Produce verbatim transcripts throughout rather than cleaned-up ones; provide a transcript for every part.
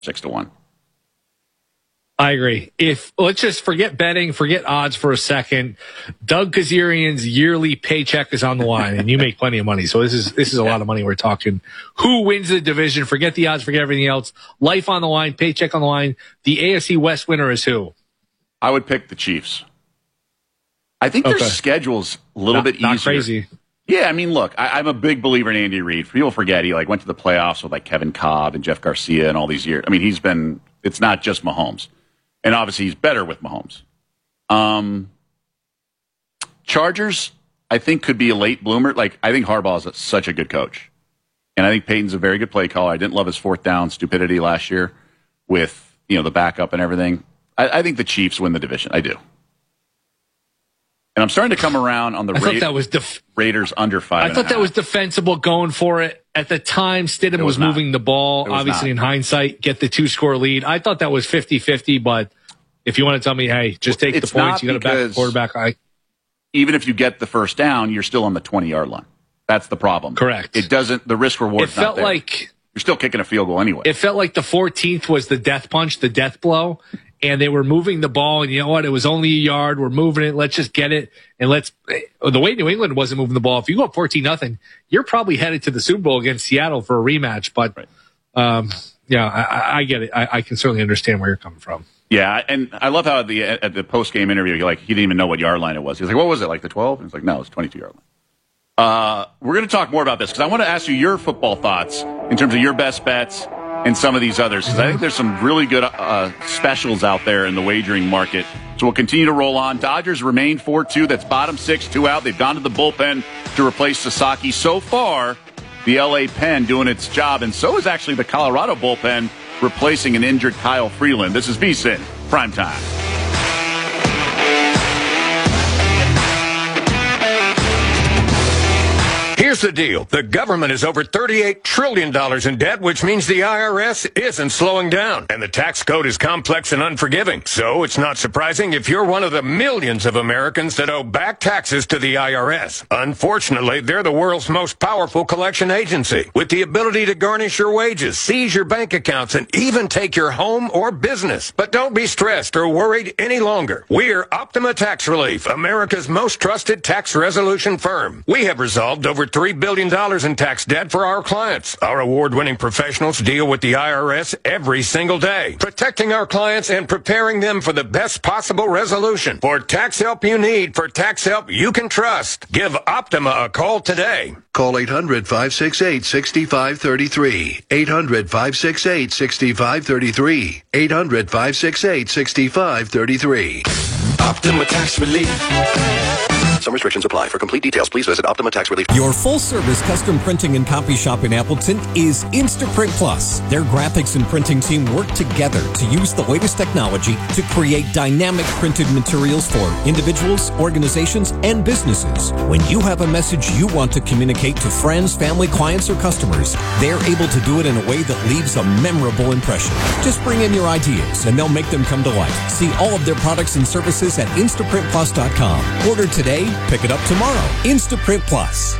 six to one. I agree. If let's just forget betting, forget odds for a second. Doug Kazarian's yearly paycheck is on the line, and you make plenty of money. So this is this is a lot of money we're talking. Who wins the division? Forget the odds, forget everything else. Life on the line, paycheck on the line. The A F C West winner is who? I would pick the Chiefs. I think Okay. their schedule's a little Not, bit easier. not crazy. Yeah, I mean, look, I, I'm a big believer in Andy Reid. People forget he like went to the playoffs with like Kevin Cobb and Jeff Garcia and all these years. I mean, he's been. It's not just Mahomes. And obviously, he's better with Mahomes. Um, Chargers, I think, could be a late bloomer. Like, I think Harbaugh is a, such a good coach. And I think Peyton's a very good play caller. I didn't love his fourth down stupidity last year with, you know, the backup and everything. I, I think the Chiefs win the division. I do. And I'm starting to come around on the I Ra- thought that was def- Raiders under five. I and thought a that half. was defensible going for it. At the time, Stidham It was, was not. moving the ball. It was Obviously, not. in hindsight, get the two-score lead. I thought that was fifty-fifty, but if you want to tell me, hey, just take It's the points, not you got to back the because- quarterback. I, Even if you get the first down, you're still on the twenty-yard line. That's the problem. Correct. It doesn't. The risk reward. it felt like you're still kicking a field goal anyway. it felt like the fourteenth was the death punch, the death blow, and they were moving the ball. And you know what? It was only a yard. We're moving it. Let's just get it. And let's. The way New England wasn't moving the ball, if you go up fourteen nothing, you're probably headed to the Super Bowl against Seattle for a rematch. But Right. um, yeah, I, I- I get it. I, I can certainly understand where you're coming from. Yeah, and I love how at the at the post game interview, he like he didn't even know what yard line it was. He's like, "What was it? Like the twelve?" And he's like, "No, it's twenty-two yard line." Uh, we're going to talk more about this because I want to ask you your football thoughts in terms of your best bets and some of these others because I think there's some really good uh, specials out there in the wagering market. So we'll continue to roll on. Dodgers remain four two. That's bottom six, two out. They've gone to the bullpen to replace Sasaki. So far, the L A pen doing its job, and so is actually the Colorado bullpen replacing an injured Kyle Freeland. This is VSiN Primetime. Here's the deal. The government is over thirty-eight trillion dollars in debt, which means the I R S isn't slowing down. And the tax code is complex and unforgiving. So it's not surprising if you're one of the millions of Americans that owe back taxes to the I R S. Unfortunately, they're the world's most powerful collection agency, with the ability to garnish your wages, seize your bank accounts, and even take your home or business. But don't be stressed or worried any longer. We're Optima Tax Relief, America's most trusted tax resolution firm. We have resolved over three billion dollars in tax debt for our clients. Our award-winning professionals deal with the I R S every single day, protecting our clients and preparing them for the best possible resolution. For tax help you need, for tax help you can trust, give Optima a call today. Call eight hundred, five six eight, six five three three. eight hundred, five six eight, six five three three. eight hundred, five six eight, six five three three. Optima Tax Relief. Some restrictions apply. For complete details, please visit Optima Tax Relief. Your full-service custom printing and copy shop in Appleton is Instaprint Plus. Their graphics and printing team work together to use the latest technology to create dynamic printed materials for individuals, organizations, and businesses. When you have a message you want to communicate to friends, family, clients, or customers, they're able to do it in a way that leaves a memorable impression. Just bring in your ideas, and they'll make them come to life. See all of their products and services at Instaprint Plus dot com. Order today. Pick it up tomorrow. Instaprint Plus.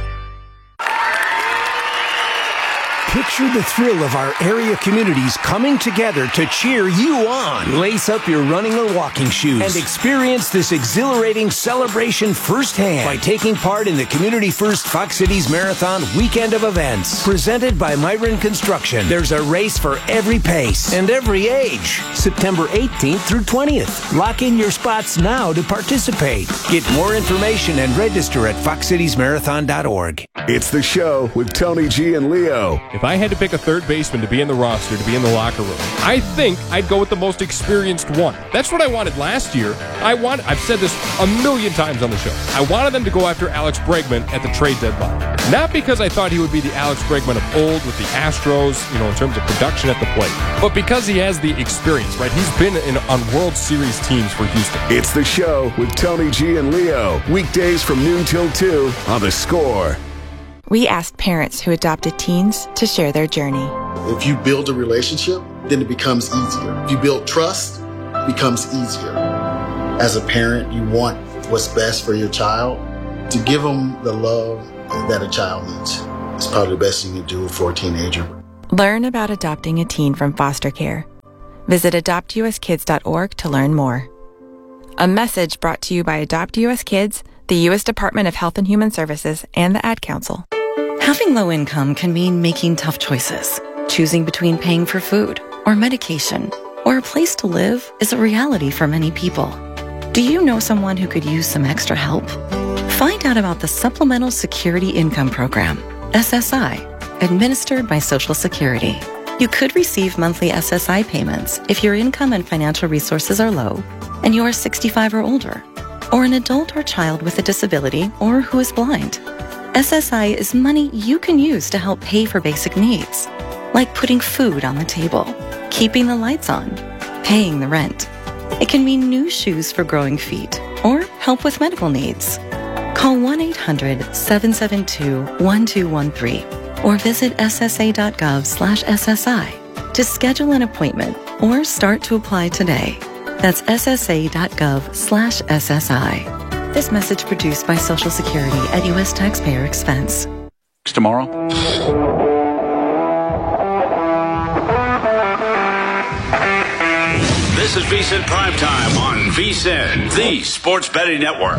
Picture the thrill of our area communities coming together to cheer you on. Lace up your running or walking shoes and experience this exhilarating celebration firsthand by taking part in the Community First Fox Cities Marathon weekend of events. Presented by Myron Construction, there's a race for every pace and every age. September eighteenth through twentieth. Lock in your spots now to participate. Get more information and register at fox cities marathon dot org. It's the show with Tony G and Leo. If I had to pick a third baseman to be in the roster, to be in the locker room, I think I'd go with the most experienced one. That's what I wanted last year. I want, I've said this a million times on the show. I wanted them to go after Alex Bregman at the trade deadline. Not because I thought he would be the Alex Bregman of old with the Astros, you know, in terms of production at the plate, but because he has the experience, right? He's been in, on World Series teams for Houston. It's the show with Tony G and Leo. Weekdays from noon till two on The Score. We asked parents who adopted teens to share their journey. If you build a relationship, then it becomes easier. If you build trust, it becomes easier. As a parent, you want what's best for your child. To give them the love that a child needs is probably the best you can do for a teenager. Learn about adopting a teen from foster care Visit adopt u s kids dot org to learn more. A message brought to you by Adopt U S Kids, the U S Department of Health and Human Services, and the Ad Council. Having low income can mean making tough choices. Choosing between paying for food or medication or a place to live is a reality for many people. Do you know someone who could use some extra help? Find out about the Supplemental Security Income Program, S S I, administered by Social Security. You could receive monthly S S I payments if your income and financial resources are low and you are sixty-five or older, or an adult or child with a disability or who is blind. S S I is money you can use to help pay for basic needs, like putting food on the table, keeping the lights on, paying the rent. It can mean new shoes for growing feet or help with medical needs. Call one eight hundred seven seven two one two one three or visit S S A dot gov slash S S I to schedule an appointment or start to apply today. That's S S A dot gov slash S S I. This message produced by Social Security at U S taxpayer expense. Tomorrow. This is VSiN Primetime on VSiN, the Sports Betting Network.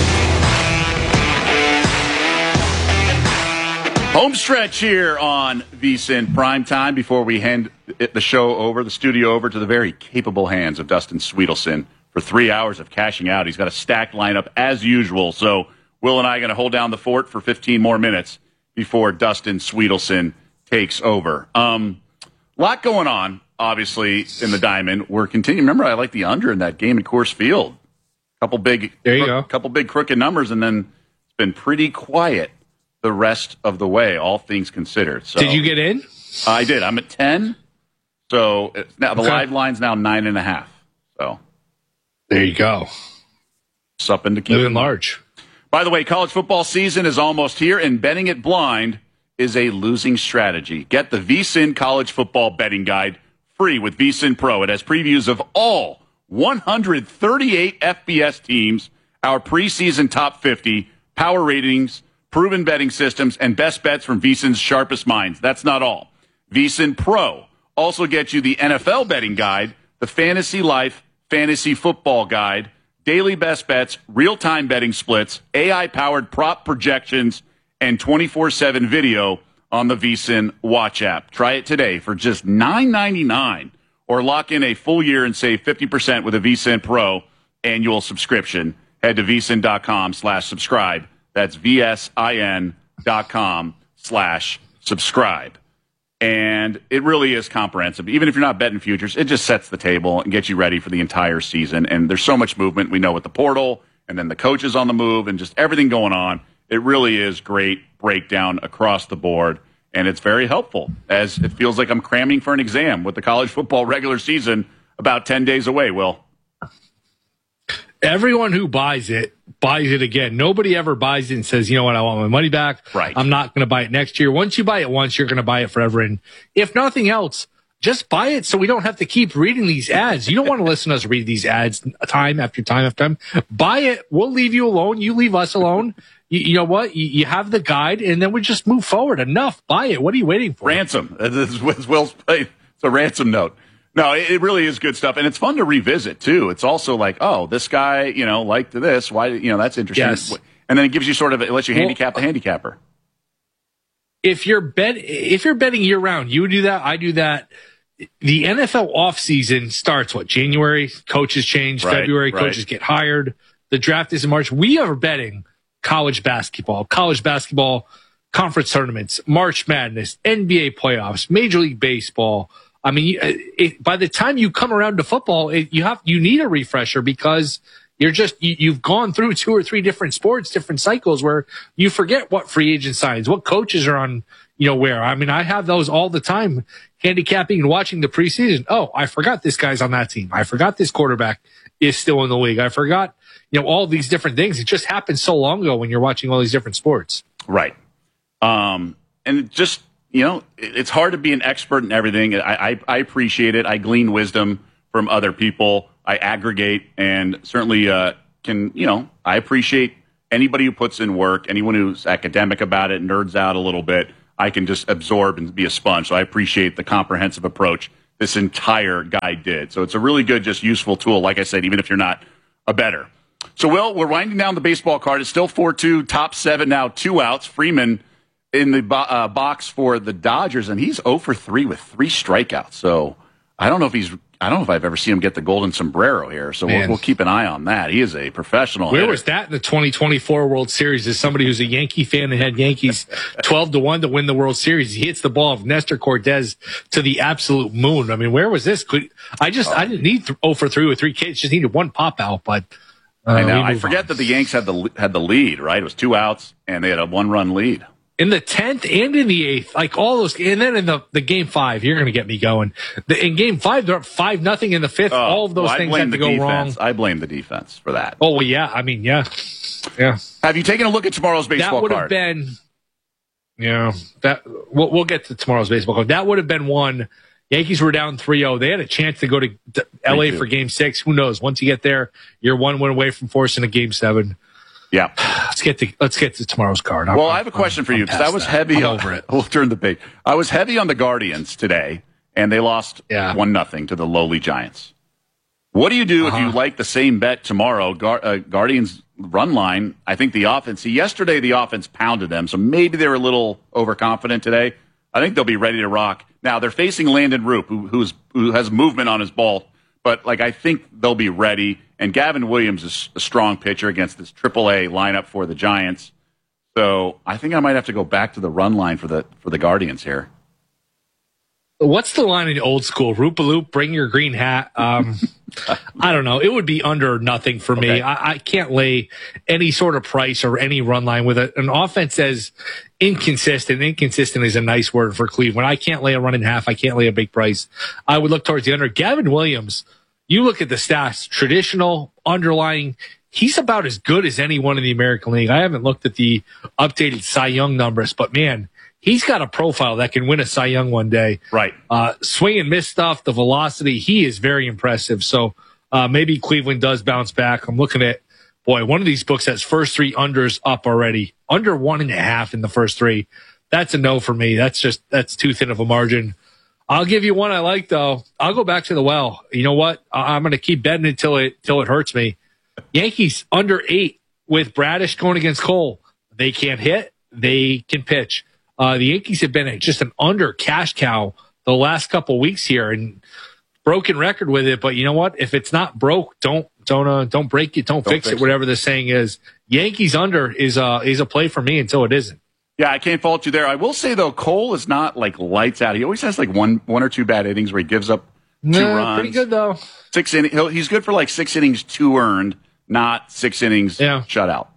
Home stretch here on VSiN Primetime before we hand the show over, the studio over to the very capable hands of Dustin Sweetelson for three hours of cashing out. He's got a stacked lineup as usual, so Will and I are going to hold down the fort for fifteen more minutes before Dustin Sweetelson takes over. Um, a lot going on, obviously, in the Diamond. We're continuing. Remember, I like the under in that game at Coors Field. Couple big, there you crook, go. Couple big crooked numbers, and then it's been pretty quiet the rest of the way, all things considered. So, did you get in? Uh, I did. I'm at ten. So it's now the okay. live line's now nine and a half. So there you go. Something to keep living large. By the way, college football season is almost here, and betting it blind is a losing strategy. Get the VSiN College Football Betting Guide free with VSiN Pro. It has previews of all one hundred thirty-eight F B S teams, our preseason top fifty, power ratings, proven betting systems, and best bets from VSiN's sharpest minds. That's not all. VSiN Pro also gets you the N F L Betting Guide, the Fantasy Life Fantasy Football Guide, daily best bets, real-time betting splits, A I-powered prop projections, and twenty-four seven video on the VSiN Watch app. Try it today for just nine ninety-nine, or lock in a full year and save fifty percent with a VSiN Pro annual subscription. Head to vsin.com slash subscribe. That's V-S-I-N dot com slash subscribe. And it really is comprehensive. Even if you're not betting futures, it just sets the table and gets you ready for the entire season. And there's so much movement. We know with the portal and then the coaches on the move and just everything going on. It really is great breakdown across the board. And it's very helpful, as it feels like I'm cramming for an exam with the college football regular season about ten days away, Will. Everyone who buys it, buys it again. Nobody ever buys it and says, you know what, I want my money back. Right. I'm not going to buy it next year. Once you buy it once, you're going to buy it forever. And if nothing else, just buy it so we don't have to keep reading these ads. You don't want to listen to us read these ads time after time after time. Buy it. We'll leave you alone. You leave us alone. You, you know what? You, you have the guide, and then we just move forward. Enough. Buy it. What are you waiting for? Ransom. This is Will's play. It's a ransom note. No, it really is good stuff, and it's fun to revisit too. It's also like, oh, this guy, you know, liked this. Why, you know, that's interesting. Yes. And then it gives you sort of, it lets you well, handicap the handicapper. If you're bet, if you're betting year round, you do that. I do that. The N F L offseason starts what? January. Coaches change. Right, February. right. Coaches get hired. The draft is in March. We are betting college basketball, college basketball conference tournaments, March Madness, N B A playoffs, Major League Baseball. I mean, it, by the time you come around to football, it, you have you need a refresher because you're just you, you've gone through two or three different sports, different cycles where you forget what free agent signs, what coaches are on, you know, where. I mean, I have those all the time, handicapping and watching the preseason. Oh, I forgot this guy's on that team. I forgot this quarterback is still in the league. I forgot, you know, all these different things. It just happened so long ago when you're watching all these different sports. Right. Um, and it just. You know, it's hard to be an expert in everything. I, I, I appreciate it. I glean wisdom from other people. I aggregate and certainly uh, can, you know, I appreciate anybody who puts in work, anyone who's academic about it, nerds out a little bit. I can just absorb and be a sponge. So I appreciate the comprehensive approach this entire guide did. So it's a really good, just useful tool, like I said, even if you're not a bettor. So, Will, we're winding down the baseball card. It's still four two, top seven now, two outs. Freeman in the bo- uh, box for the Dodgers, and he's oh for three with three strikeouts. So I don't know if he's I don't know if I've ever seen him get the golden sombrero here. So we'll, we'll keep an eye on that. He is a professional. Where hitter. was that in the twenty twenty-four World Series? As somebody who's a Yankee fan and had Yankees twelve to one to win the World Series, he hits the ball of Nestor Cortez to the absolute moon. I mean, where was this? Could I just oh. I didn't need oh for three with three Ks. Just needed one pop out, but uh, I know. I forget on. that the Yanks had the had the lead. Right, it was two outs and they had a one run lead. In the tenth and in the eighth, like all those, and then in the, the game five, you're going to get me going. The, in game five, they're up five nothing in the fifth. Oh, all of those well, things had to go defense. wrong. I blame the defense for that. Oh well, yeah. I mean, yeah, yeah. Have you taken a look at tomorrow's baseball that would card? Have been, yeah. That we'll, we'll get to tomorrow's baseball card. That would have been one. Yankees were down three oh. They had a chance to go to, to L A for game six. Who knows? Once you get there, you're one win away from forcing a game seven. Yeah, let's get to let's get to tomorrow's card. I'm, well, I have a question I'm, for you because I was that. heavy I'm on, over it. We'll turn the page. I was heavy on the Guardians today, and they lost yeah. one nothing to the lowly Giants. What do you do uh-huh. if you like the same bet tomorrow? Gar- uh, Guardians run line. I think the offense. See, yesterday the offense pounded them, so maybe they were a little overconfident today. I think they'll be ready to rock. Now they're facing Landon Roop, who who's, who has movement on his ball, but like I think they'll be ready. And Gavin Williams is a strong pitcher against this triple A lineup for the Giants. So I think I might have to go back to the run line for the for the Guardians here. What's the line in the old school? Roop-a-loop, bring your green hat. Um, I don't know. It would be under nothing for me. Okay. I, I can't lay any sort of price or any run line with it. An offense as inconsistent. Inconsistent is a nice word for Cleveland. I can't lay a run in half. I can't lay a big price. I would look towards the under. Gavin Williams, you look at the stats, traditional, underlying, he's about as good as anyone in the American League. I haven't looked at the updated Cy Young numbers, but man, he's got a profile that can win a Cy Young one day. Right. Uh, swing and miss stuff, the velocity, he is very impressive. So uh, maybe Cleveland does bounce back. I'm looking at, boy, one of these books has first three unders up already. Under one and a half in the first three. That's a no for me. That's just, that's too thin of a margin. I'll give you one I like, though. I'll go back to the well. You know what? I'm going to keep betting until it, until it hurts me. Yankees under eight with Bradish going against Cole. They can't hit. They can pitch. Uh, the Yankees have been just an under cash cow the last couple of weeks here, and broken record with it. But you know what? If it's not broke, don't don't uh, don't break it, don't, don't fix, fix it. Whatever the saying is, Yankees under is uh is a play for me until it isn't. Yeah, I can't fault you there. I will say though, Cole is not like lights out. He always has like one one or two bad innings where he gives up two no, runs. Pretty good though. Six in, he'll, he's good for like six innings, two earned, not six innings yeah. shut out.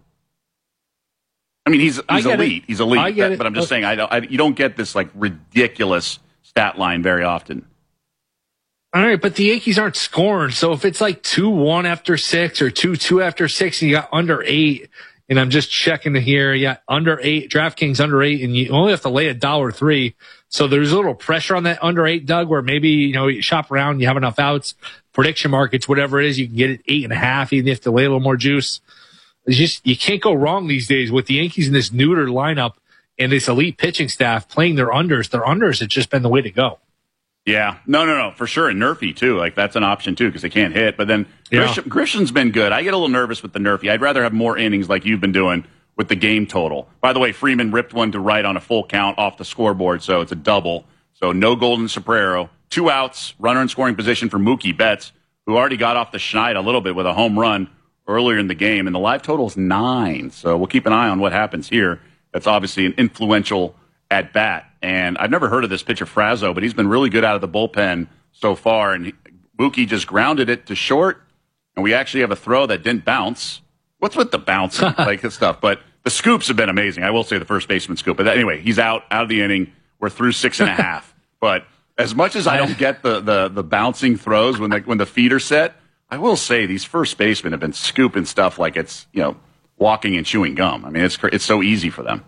I mean, he's he's elite. It. He's elite. I get but, it. but I'm just okay. saying, I, don't, I you don't get this like ridiculous stat line very often. All right, but the Yankees aren't scoring. So if it's like two one after six or two two after six, and you got under eight, and I'm just checking here, yeah, under eight, DraftKings under eight, and you only have to lay a dollar three. So there's a little pressure on that under eight, Doug, where maybe you know you shop around, you have enough outs, prediction markets, whatever it is, you can get it eight and a half, even if you have to lay a little more juice. It's just you can't go wrong these days with the Yankees in this neutered lineup and this elite pitching staff playing their unders. Their unders have just been the way to go. Yeah, no, no, no, for sure. And Nerfy too, like that's an option too because they can't hit. But then yeah. Grisham, Grisham's been good. I get a little nervous with the Nerfy. I'd rather have more innings like you've been doing with the game total. By the way, Freeman ripped one to right on a full count off the scoreboard, so it's a double. So no golden sombrero. Two outs, runner in scoring position for Mookie Betts, who already got off the schneid a little bit with a home run earlier in the game, and the live total is nine. So we'll keep an eye on what happens here. That's obviously an influential at bat. And I've never heard of this pitcher, Frazzo, but he's been really good out of the bullpen so far. And he, Mookie just grounded it to short, and we actually have a throw that didn't bounce. What's with the bouncing, like this stuff? But the scoops have been amazing. I will say the first baseman scoop. But anyway, he's out, out of the inning. We're through six and a half. But as much as I don't get the, the, the bouncing throws when the, when the feet are set, I will say these first basemen have been scooping stuff like it's, you know, walking and chewing gum. I mean, it's it's so easy for them.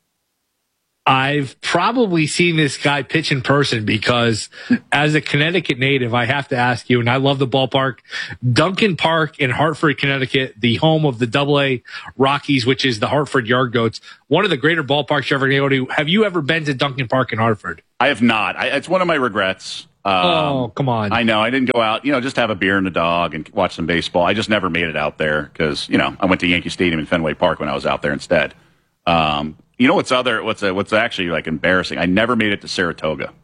I've probably seen this guy pitch in person because as a Connecticut native, I have to ask you, and I love the ballpark, Duncan Park in Hartford, Connecticut, the home of the Double A Rockies, which is the Hartford Yard Goats, one of the greater ballparks you're ever going to go to. Have you ever been to Duncan Park in Hartford? I have not. I, it's one of my regrets. Um, oh, come on. I know. I didn't go out, you know, just have a beer and a dog and watch some baseball. I just never made it out there because, you know, I went to Yankee Stadium in Fenway Park when I was out there instead. Um, you know what's other, what's uh, what's actually like embarrassing? I never made it to Saratoga.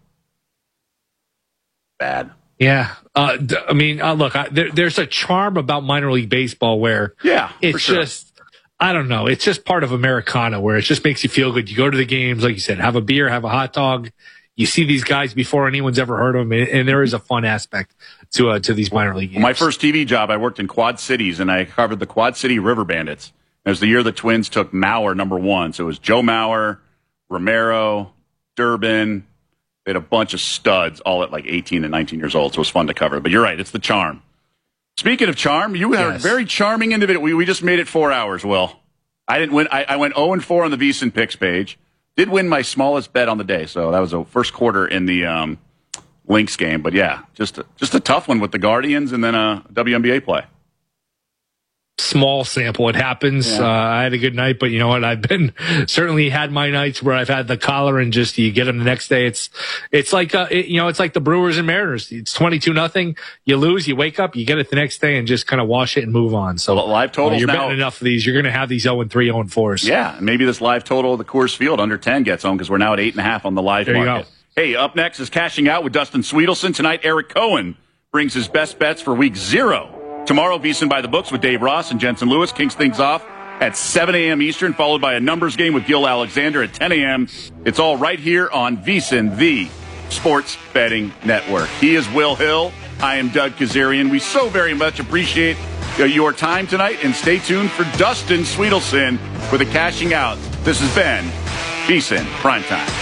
Bad. Yeah. Uh, d- I mean, uh, look, I, there, there's a charm about minor league baseball where yeah, it's sure. just, I don't know, it's just part of Americana where it just makes you feel good. You go to the games, like you said, have a beer, have a hot dog. You see these guys before anyone's ever heard of them, and, and there is a fun aspect to uh, to these minor league games. My first T V job, I worked in Quad Cities, and I covered the Quad City River Bandits. It was the year the Twins took Mauer number one. So it was Joe Mauer, Romero, Durbin. They had a bunch of studs, all at like eighteen and nineteen years old, so it was fun to cover. But you're right, it's the charm. Speaking of charm, you are yes. a very charming individual. We, we just made it four hours, Will. I didn't win. I, I went oh and four on the VSiN Picks page. Did win my smallest bet on the day, so that was the first quarter in the um, Lynx game. But yeah, just a, just a tough one with the Guardians and then a W N B A play. Small sample. It happens. Yeah. Uh, I had a good night, but you know what? I've been certainly had my nights where I've had the collar and just you get them the next day. It's it's like uh, it, you know, it's like the Brewers and Mariners. It's twenty-two nothing. You lose, you wake up, you get it the next day, and just kind of wash it and move on. So well, live totals uh, you're now, betting enough of these. You're going to have these zero and three, zero and fours. Yeah, maybe this live total of the Coors Field under ten gets home because we're now at eight and a half on the live there market. You go. Hey, up next is Cashing Out with Dustin Sweetelson tonight. Eric Cohen brings his best bets for week zero. Tomorrow, VSiN by the Books with Dave Ross and Jensen Lewis kicks things off at seven a.m. Eastern, followed by a numbers game with Gil Alexander at ten a.m. It's all right here on VSiN, the Sports Betting Network. He is Will Hill. I am Doug Kazarian. We so very much appreciate uh, your time tonight, and stay tuned for Dustin Sweetelson for the Cashing Out. This has been VSiN Primetime.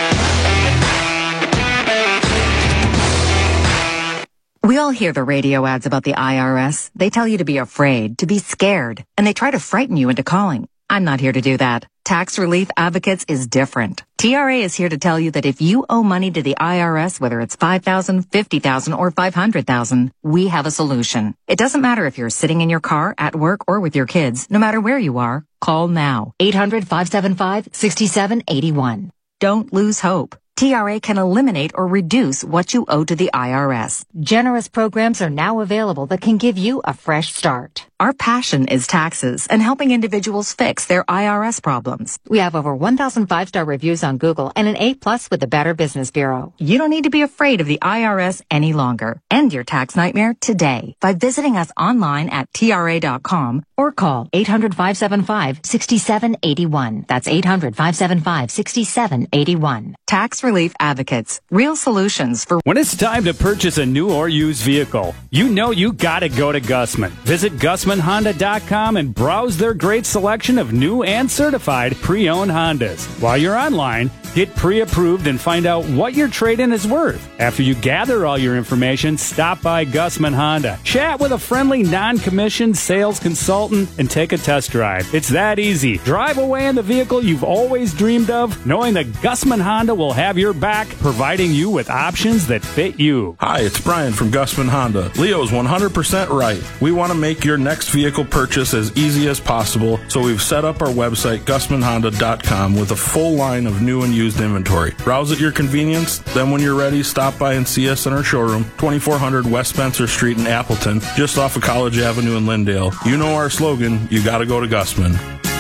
We all hear the radio ads about the I R S. They tell you to be afraid, to be scared, and they try to frighten you into calling. I'm not here to do that. Tax Relief Advocates is different. T R A is here to tell you that if you owe money to the I R S, whether it's five thousand dollars, fifty thousand dollars, or five hundred thousand dollars, we have a solution. It doesn't matter if you're sitting in your car, at work, or with your kids. No matter where you are, call now. eight hundred, five seven five, six seven eight one. Don't lose hope. T R A can eliminate or reduce what you owe to the I R S. Generous programs are now available that can give you a fresh start. Our passion is taxes and helping individuals fix their I R S problems. We have over one thousand five-star reviews on Google and an A plus with the Better Business Bureau. You don't need to be afraid of the I R S any longer. End your tax nightmare today by visiting us online at T R A dot com or call eight hundred, five seven five, six seven eight one. That's eight hundred, five seven five, six seven eight one. Tax Relief Advocates. Real solutions for when it's time to purchase a new or used vehicle. You know you gotta go to Gussman. Visit Gussman Honda dot com and browse their great selection of new and certified pre-owned Hondas. While you're online, get pre-approved and find out what your trade-in is worth. After you gather all your information, stop by Gussman Honda. Chat with a friendly non-commissioned sales consultant and take a test drive. It's that easy. Drive away in the vehicle you've always dreamed of, knowing that Gussman Honda will have your back, providing you with options that fit you. Hi, it's Brian from Gussman Honda. Leo's one hundred percent right. We want to make your next vehicle purchase as easy as possible, so we've set up our website, Gussman Honda dot com, with a full line of new and used inventory. Browse at your convenience, then when you're ready, stop by and see us in our showroom, twenty-four hundred West Spencer Street in Appleton, just off of College Avenue in Lindale. You know our slogan, you gotta go to Gussman.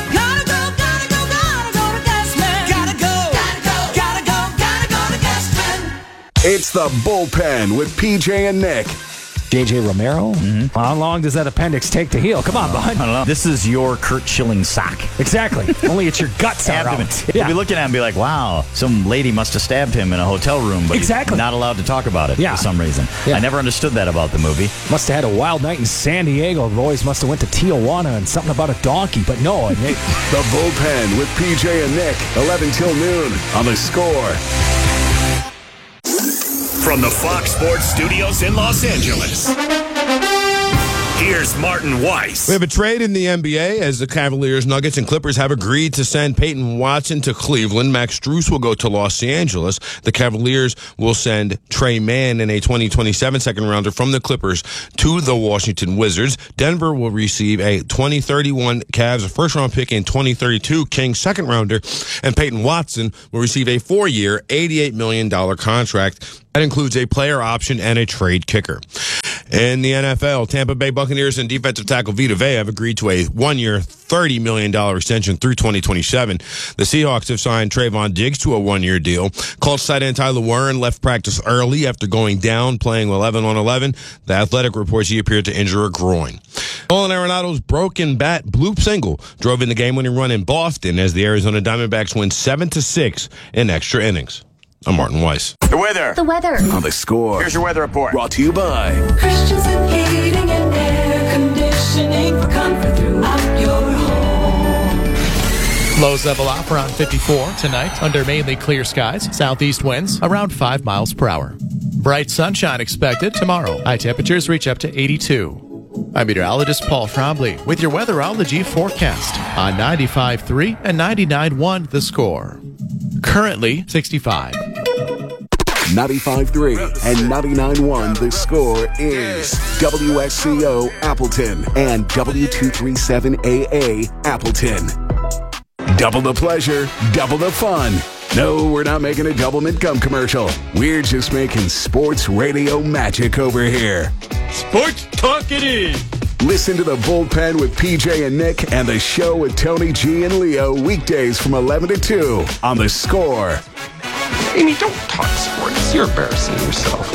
It's the Bullpen with P J and Nick. J J Romero? Mm-hmm. How long does that appendix take to heal? Come on, bud. I don't know. This is your Kurt Schilling sock. Exactly. Only it's your guts out. Abdomen. Yeah. You'll be looking at it and be like, wow, some lady must have stabbed him in a hotel room, but exactly. he's not allowed to talk about it yeah. for some reason. Yeah. I never understood that about the movie. Must have had a wild night in San Diego. The boys must have went to Tijuana and something about a donkey, but no. It, the Bullpen with P J and Nick, eleven till noon on The Score. From the Fox Sports Studios in Los Angeles, Here's Martin Weiss. We have a trade in the N B A as the Cavaliers, Nuggets, and Clippers have agreed to send Peyton Watson to Cleveland. Max Strus will go to Los Angeles. The Cavaliers will send Trey Mann in a twenty twenty-seven second rounder from the Clippers to the Washington Wizards. Denver will receive a twenty thirty-one Cavs first round pick and twenty thirty-two Kings second rounder. And Peyton Watson will receive a four-year, eighty-eight million dollars contract. That includes a player option and a trade kicker. In the N F L, Tampa Bay Buccaneers and defensive tackle Vita Vea have agreed to a one-year, thirty million dollars extension through twenty twenty-seven. The Seahawks have signed Trayvon Diggs to a one-year deal. Colts tight end Tyler Warren left practice early after going down playing eleven on eleven. The Athletic reports he appeared to injure a groin. Nolan Arenado's broken bat bloop single drove in the game-winning run in Boston as the Arizona Diamondbacks win seven to six in extra innings. I'm Martin Weiss. The weather. The weather. On the Score. Here's your weather report. Brought to you by Christensen Heating and Air Conditioning for comfort throughout your home. Lows level out around fifty-four tonight under mainly clear skies. Southeast winds around five miles per hour. Bright sunshine expected tomorrow. High temperatures reach up to eighty-two. I'm meteorologist Paul Trombley with your weatherology forecast on ninety-five point three and ninety-nine point one The Score. Currently sixty-five. ninety-five point three and ninety-nine point one The Score is W S C O Appleton and W two thirty-seven A A Appleton. Double the pleasure, double the fun. No, we're not making a double mint gum commercial. We're just making sports radio magic over here. Sports talk it is. Listen to the Bullpen with P J and Nick and the show with Tony G and Leo weekdays from eleven to two on The Score. Amy, don't talk sports. You're embarrassing yourself.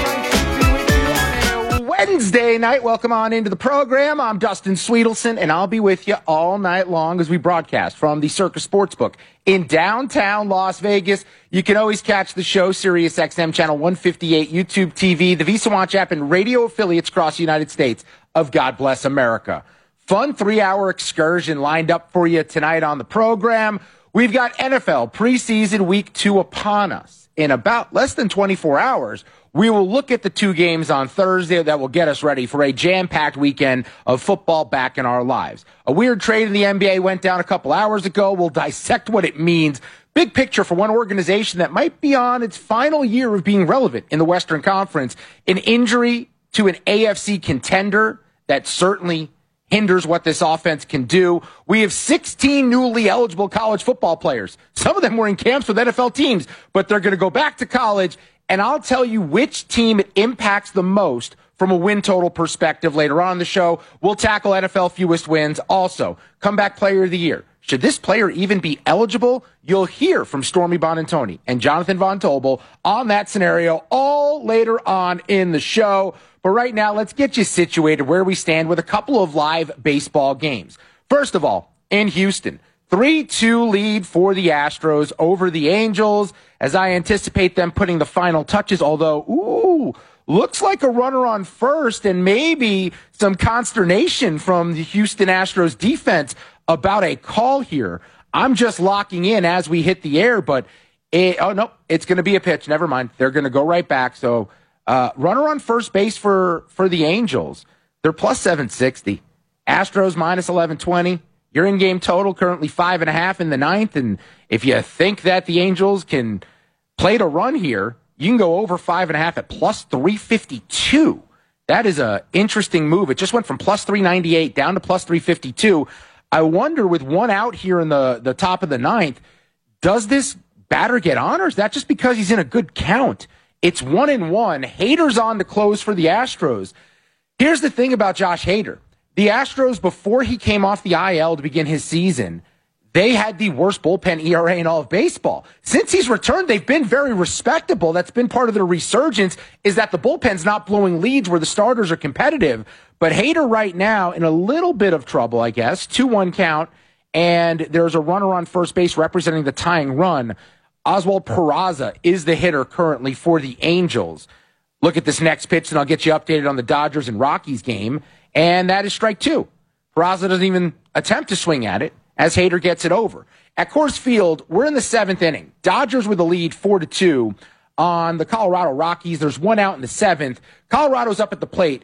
Wednesday night, welcome on into the program. I'm Dustin Sweetelson, and I'll be with you all night long as we broadcast from the Circus Sportsbook in downtown Las Vegas. You can always catch the show, Sirius X M Channel one fifty-eight, YouTube T V, the Visa Watch app, and radio affiliates across the United States of God Bless America. Fun three-hour excursion lined up for you tonight on the program. We've got N F L preseason week two upon us. In about less than twenty-four hours, we will look at the two games on Thursday that will get us ready for a jam-packed weekend of football back in our lives. A weird trade in the N B A went down a couple hours ago. We'll dissect what it means. Big picture for one organization that might be on its final year of being relevant in the Western Conference. An injury to an A F C contender that certainly hinders what this offense can do. We have sixteen newly eligible college football players. Some of them were in camps with N F L teams, but they're going to go back to college. And I'll tell you which team it impacts the most from a win total perspective later on in the show. We'll tackle N F L fewest wins also. Comeback player of the year. Should this player even be eligible? You'll hear from Stormy Bonantoni and Jonathan Von Tobel on that scenario all later on in the show. But right now, let's get you situated where we stand with a couple of live baseball games. First of all, in Houston, three two lead for the Astros over the Angels as I anticipate them putting the final touches, although, ooh, looks like a runner on first and maybe some consternation from the Houston Astros defense about a call here. I'm just locking in as we hit the air, but, it, oh, no, it's going to be a pitch. Never mind. They're going to go right back. So, uh, runner on first base for, for the Angels. They're plus seven sixty. Astros minus eleven twenty. Your in-game total currently five and a half in the ninth. And if you think that the Angels can play to run here, you can go over five and a half at plus three fifty-two. That is an interesting move. It just went from plus three ninety-eight down to plus three fifty-two. I wonder, with one out here in the, the top of the ninth, does this batter get on, or is that just because he's in a good count? It's one and one. Hader's on to close for the Astros. Here's the thing about Josh Hader. The Astros, before he came off the I L to begin his season, they had the worst bullpen E R A in all of baseball. Since he's returned, they've been very respectable. That's been part of their resurgence, is that the bullpen's not blowing leads where the starters are competitive. But Hader right now in a little bit of trouble, I guess. two one count, and there's a runner on first base representing the tying run. Oswald Peraza is the hitter currently for the Angels. Look at this next pitch, and I'll get you updated on the Dodgers and Rockies game. And that is strike two. Peraza doesn't even attempt to swing at it as Hader gets it over. At Coors Field, we're in the seventh inning. Dodgers with the lead four to two on the Colorado Rockies. There's one out in the seventh. Colorado's up at the plate.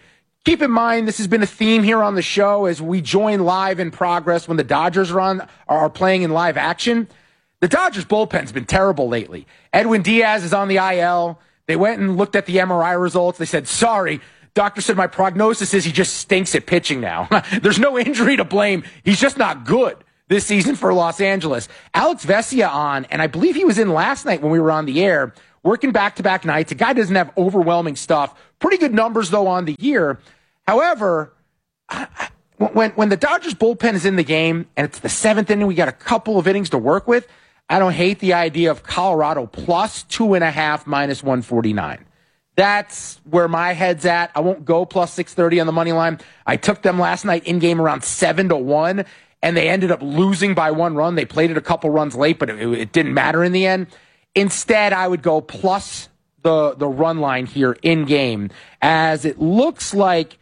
keep in mind, this has been a theme here on the show as we join live in progress when the Dodgers are, on, are playing in live action. The Dodgers bullpen's been terrible lately. Edwin Diaz is on the I L. They went and looked at the M R I results. They said, sorry, doctor said my prognosis is he just stinks at pitching now. There's no injury to blame. He's just not good this season for Los Angeles. Alex Vesia on, and I believe he was in last night when we were on the air, working back-to-back nights. A guy doesn't have overwhelming stuff. Pretty good numbers, though, on the year. However, when, when the Dodgers bullpen is in the game and it's the seventh inning, we got a couple of innings to work with, I don't hate the idea of Colorado plus two and a half minus one forty-nine. That's where my head's at. I won't go plus six thirty on the money line. I took them last night in game around seven to one, and they ended up losing by one run. They played it a couple runs late, but it, it didn't matter in the end. Instead, I would go plus the, the run line here in game, as it looks like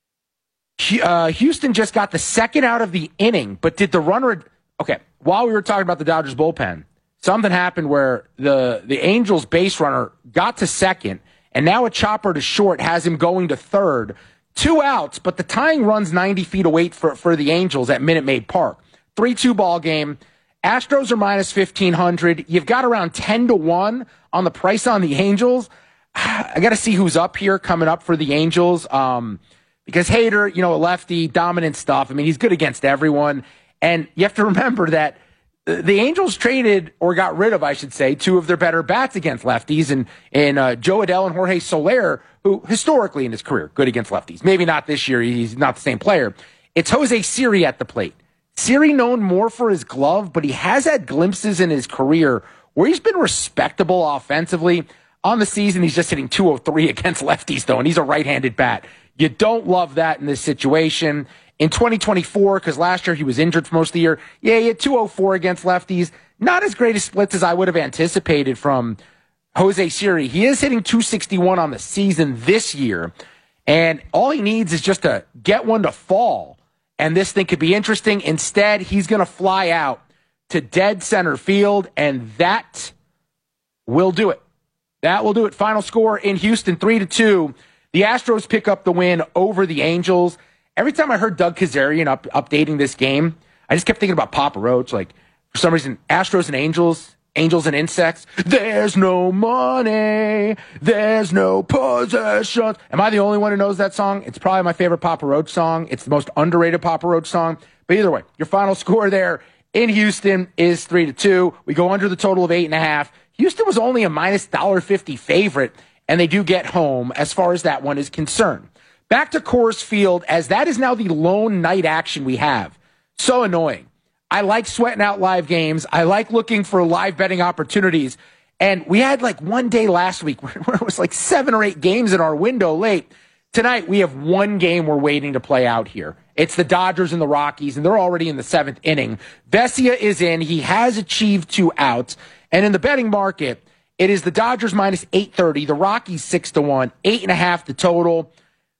uh, Houston just got the second out of the inning, but did the runner... Okay, while we were talking about the Dodgers bullpen, something happened where the, the Angels base runner got to second, and now a chopper to short has him going to third. Two outs, but the tying run's ninety feet away for, for the Angels at Minute Maid Park. three two ball game. Astros are minus fifteen hundred. You've got around ten to one on the price on the Angels. I got to see who's up here coming up for the Angels. Um, because Hader, you know, a lefty, dominant stuff. I mean, he's good against everyone. And you have to remember that the Angels traded, or got rid of, I should say, two of their better bats against lefties, and, and uh, Joe Adell and Jorge Soler, who historically in his career, good against lefties. Maybe not this year. He's not the same player. It's Jose Siri at the plate. Siri known more for his glove, but he has had glimpses in his career where he's been respectable offensively. On the season, he's just hitting two oh three against lefties, though, and he's a right-handed bat. You don't love that in this situation. In twenty twenty-four, because last year he was injured for most of the year, yeah, he had two oh four against lefties. Not as great a splits as I would have anticipated from Jose Siri. He is hitting two sixty-one on the season this year, and all he needs is just to get one to fall, and this thing could be interesting. Instead, he's going to fly out to dead center field, and that will do it. That will do it. Final score in Houston, three to two. The Astros pick up the win over the Angels. Every time I heard Doug Kazarian up, updating this game, I just kept thinking about Papa Roach. Like, for some reason, Astros and Angels, Angels and Insects. There's no money. There's no possessions. Am I the only one who knows that song? It's probably my favorite Papa Roach song. It's the most underrated Papa Roach song. But either way, your final score there in Houston is three to two. We go under the total of eight and a half. Houston was only a minus one dollar fifty favorite, and they do get home as far as that one is concerned. Back to Coors Field, as that is now the lone night action we have. So annoying. I like sweating out live games. I like looking for live betting opportunities. And we had like one day last week where it was like seven or eight games in our window late. Tonight, we have one game we're waiting to play out here. It's the Dodgers and the Rockies, and they're already in the seventh inning. Vesia is in. He has achieved two outs. And in the betting market, it is the Dodgers minus eight thirty, the Rockies six to one, eight and a half the total.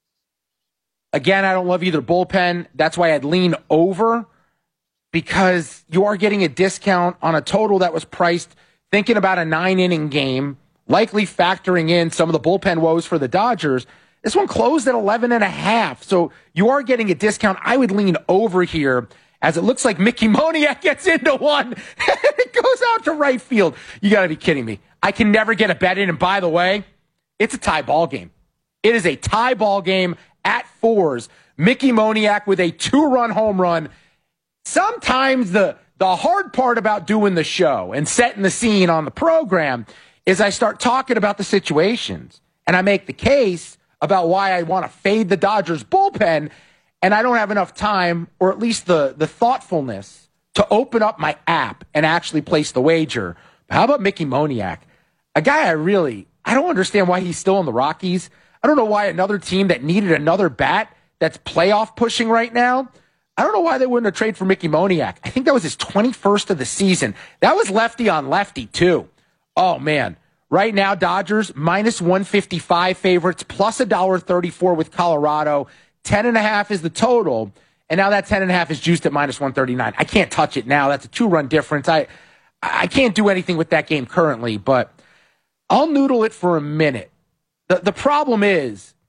Again, I don't love either bullpen. That's why I'd lean over, because you are getting a discount on a total that was priced thinking about a nine-inning game, likely factoring in some of the bullpen woes for the Dodgers. This one closed at eleven and a half, so you are getting a discount. I would lean over here, as it looks like Mickey Moniak gets into one, and it goes out to right field. You got to be kidding me. I can never get a bet in, and by the way, it's a tie ball game. It is a tie ball game at fours. Mickey Moniak with a two-run home run. Sometimes the, the hard part about doing the show and setting the scene on the program is I start talking about the situations, and I make the case about why I want to fade the Dodgers bullpen, and I don't have enough time, or at least the, the thoughtfulness, to open up my app and actually place the wager. How about Mickey Moniak? A guy I really, I don't understand why he's still in the Rockies. I don't know why another team that needed another bat that's playoff pushing right now, I don't know why they wouldn't have traded for Mickey Moniak. I think that was his twenty-first of the season. That was lefty on lefty, too. Oh, man. Right now, Dodgers minus one fifty-five favorites, plus one dollar thirty-four with Colorado. ten and a half is the total, and now that ten and a half is juiced at minus one thirty-nine. I can't touch it now. That's a two-run difference. I I can't do anything with that game currently, but I'll noodle it for a minute. The, the problem is,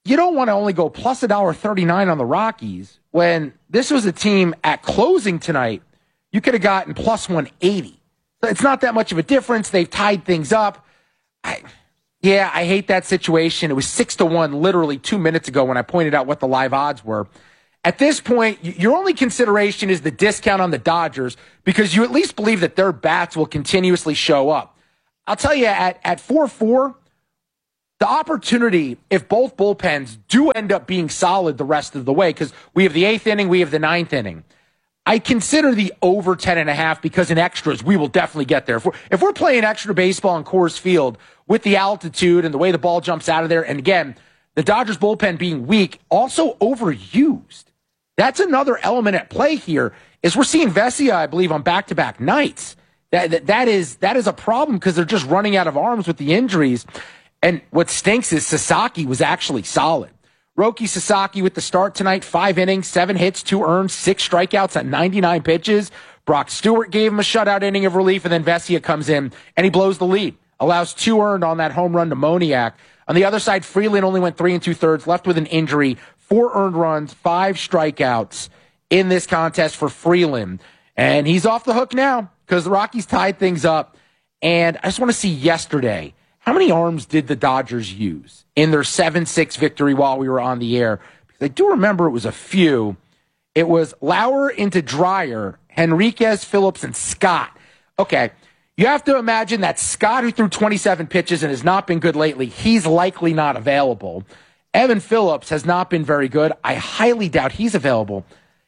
you don't want to only go plus one dollar thirty-nine on the Rockies when this was a team at closing tonight. You could have gotten plus one eighty. So it's not that much of a difference. They've tied things up. I, yeah, I hate that situation. It was six to one literally two minutes ago when I pointed out what the live odds were. At this point, your only consideration is the discount on the Dodgers because you at least believe that their bats will continuously show up. I'll tell you, at, at four four, the opportunity, if both bullpens do end up being solid the rest of the way, because we have the eighth inning, we have the ninth inning, I consider the over ten and a half because in extras, we will definitely get there. If we're, if we're playing extra baseball in Coors Field with the altitude and the way the ball jumps out of there, and again, the Dodgers bullpen being weak, also overused. That's another element at play here, is we're seeing Vesia, I believe, on back-to-back nights. That, that, that is that is a problem because they're just running out of arms with the injuries. And what stinks is Sasaki was actually solid. Roki Sasaki with the start tonight, five innings, seven hits, two earned, six strikeouts at ninety-nine pitches. Brock Stewart gave him a shutout inning of relief, and then Vesia comes in, and he blows the lead. Allows two earned on that home run to Moniak. On the other side, Freeland only went three and two-thirds, left with an injury, four earned runs, five strikeouts in this contest for Freeland. And he's off the hook now because the Rockies tied things up. And I just want to see yesterday, how many arms did the Dodgers use in their seven six victory while we were on the air? Because I do remember it was a few. It was Lauer into Dreyer, Henriquez, Phillips, and Scott. Okay, you have to imagine that Scott, who threw twenty-seven pitches and has not been good lately, he's likely not available. Evan Phillips has not been very good. I highly doubt he's available.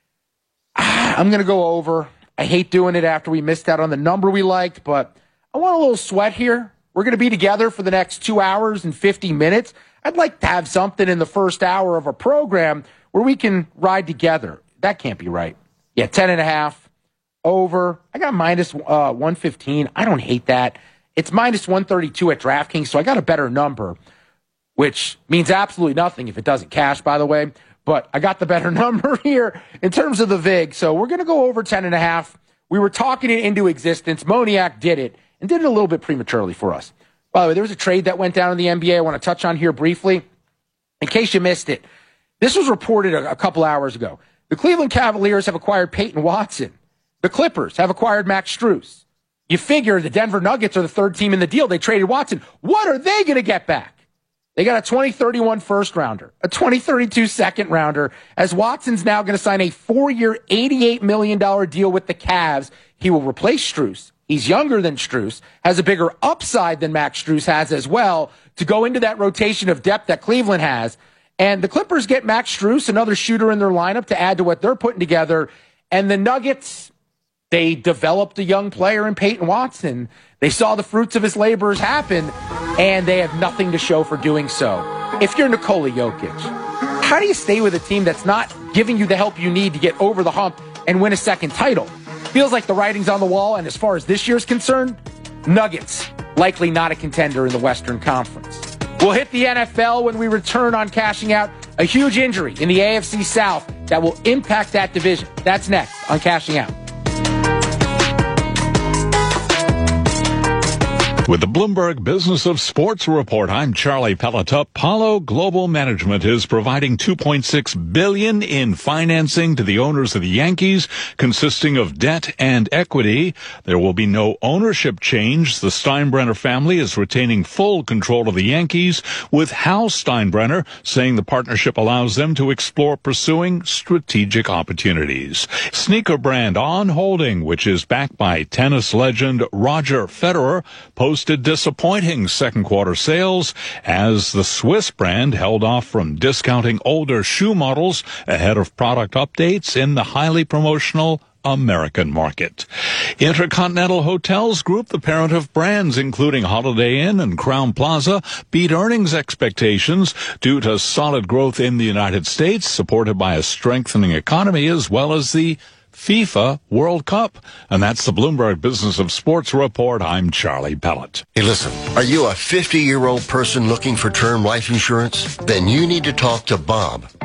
Ah, I'm going to go over. I hate doing it after we missed out on the number we liked, but I want a little sweat here. We're going to be together for the next two hours and fifty minutes. I'd like to have something in the first hour of a program where we can ride together. That can't be right. Yeah, ten and a half over. I got minus uh, one fifteen. I don't hate that. It's minus one thirty-two at DraftKings, so I got a better number, which means absolutely nothing if it doesn't cash, by the way. But I got the better number here in terms of the vig. So we're going to go over ten and a half. We were talking it into existence. Moniak did it and did it a little bit prematurely for us. By the way, there was a trade that went down in the N B A I want to touch on here briefly. In case you missed it, this was reported a, a couple hours ago. The Cleveland Cavaliers have acquired Peyton Watson. The Clippers have acquired Max Strus. You figure the Denver Nuggets are the third team in the deal. They traded Watson. What are they going to get back? They got a twenty thirty-one first rounder, a twenty thirty-two second rounder, as Watson's now going to sign a four-year, eighty-eight million dollars deal with the Cavs. He will replace Strus. He's younger than Strus, has a bigger upside than Max Strus has as well to go into that rotation of depth that Cleveland has. And the Clippers get Max Strus, another shooter in their lineup to add to what they're putting together. And the Nuggets, they developed a young player in Peyton Watson. They saw the fruits of his labors happen, and they have nothing to show for doing so. If you're Nikola Jokic, how do you stay with a team that's not giving you the help you need to get over the hump and win a second title? Feels like the writing's on the wall, and as far as this year's concerned, Nuggets likely not a contender in the Western Conference. We'll hit the N F L when we return on Cashing Out. A huge injury in the A F C South that will impact that division. That's next on Cashing Out. With the Bloomberg Business of Sports Report, I'm Charlie Pellet. Apollo Global Management is providing two point six billion dollars in financing to the owners of the Yankees, consisting of debt and equity. There will be no ownership change. The Steinbrenner family is retaining full control of the Yankees, with Hal Steinbrenner saying the partnership allows them to explore pursuing strategic opportunities. Sneaker brand On Holding, which is backed by tennis legend Roger Federer, posted disappointing second quarter sales as the Swiss brand held off from discounting older shoe models ahead of product updates in the highly promotional American market. Intercontinental Hotels Group, the parent of brands including Holiday Inn and Crowne Plaza, beat earnings expectations due to solid growth in the United States, supported by a strengthening economy as well as the FIFA World Cup. And that's the Bloomberg Business of Sports Report. I'm Charlie Pellet. Hey, listen, are you a fifty-year-old person looking for term life insurance? Then you need to talk to Bob.